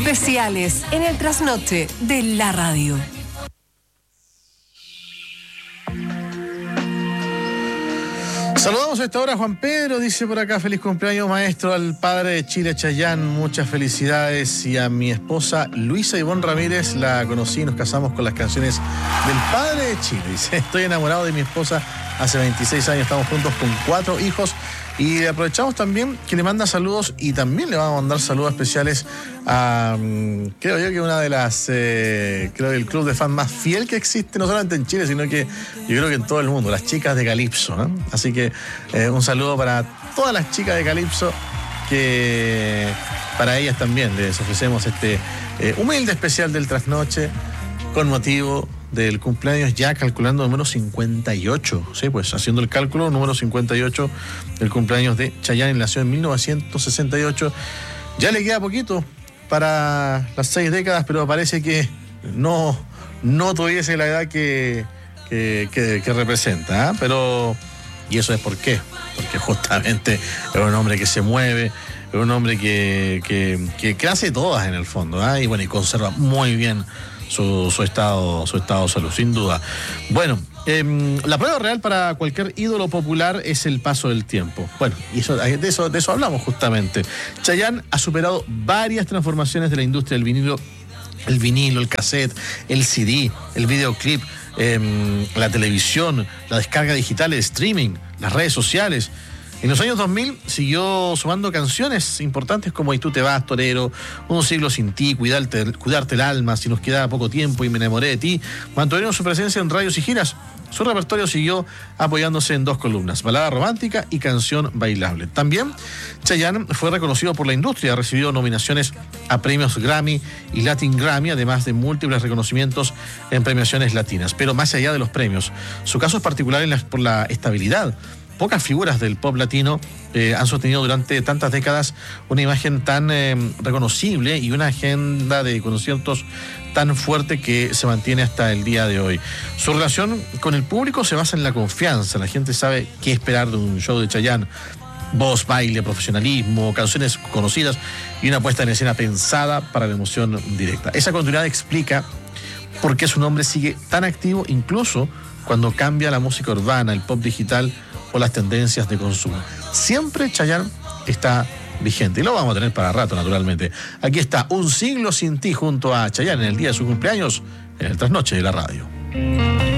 especiales en el trasnoche de la radio. Saludamos a esta hora a Juan Pedro, dice por acá: feliz cumpleaños, maestro, al padre de Chile, Chayanne, muchas felicidades. Y a mi esposa Luisa Ivonne Ramírez, la conocí y nos casamos con las canciones del padre de Chile. Dice: estoy enamorado de mi esposa hace 26 años, estamos juntos con 4 hijos. Y aprovechamos también que le manda saludos, y también le vamos a mandar saludos especiales a, creo yo que una de las, creo que el club de fan más fiel que existe, no solamente en Chile, sino que yo creo que en todo el mundo, las chicas de Calypso, ¿no? Así que un saludo para todas las chicas de Calypso, que para ellas también les ofrecemos este humilde especial del trasnoche con motivo del cumpleaños, ya calculando número 58, sí, pues haciendo el cálculo, número 58 del cumpleaños de Chayanne. Nació en 1968, ya le queda poquito para las 6 décadas, pero parece que no tuviese la edad que representa, ¿eh? Pero, y eso es porque justamente es un hombre que se mueve, es un hombre que hace todas en el fondo, ¿eh? Y bueno, y conserva muy bien su estado de salud, sin duda. Bueno, la prueba real para cualquier ídolo popular es el paso del tiempo. Bueno, y de eso hablamos justamente. Chayanne ha superado varias transformaciones de la industria del vinilo, el cassette, el CD, el videoclip, la televisión, la descarga digital, el streaming, las redes sociales. En los años 2000 siguió sumando canciones importantes como Y tú te vas, torero, Un siglo sin ti, Cuidarte el alma, Si nos quedaba poco tiempo y Me enamoré de ti. Mantuvieron su presencia en radios y giras. Su repertorio siguió apoyándose en 2 columnas: balada romántica y canción bailable. También Chayanne fue reconocido por la industria, ha recibido nominaciones a premios Grammy y Latin Grammy, además de múltiples reconocimientos en premiaciones latinas. Pero más allá de los premios, su caso es particular por la estabilidad. Pocas figuras del pop latino han sostenido durante tantas décadas una imagen tan reconocible y una agenda de conciertos tan fuerte que se mantiene hasta el día de hoy. Su relación con el público se basa en la confianza. La gente sabe qué esperar de un show de Chayanne: voz, baile, profesionalismo, canciones conocidas y una puesta en escena pensada para la emoción directa. Esa continuidad explica por qué su nombre sigue tan activo, incluso cuando cambia la música urbana, el pop digital o las tendencias de consumo. Siempre Chayanne está vigente, y lo vamos a tener para rato, naturalmente. Aquí está Un siglo sin ti junto a Chayanne en el día de su cumpleaños, en el trasnoche de la radio.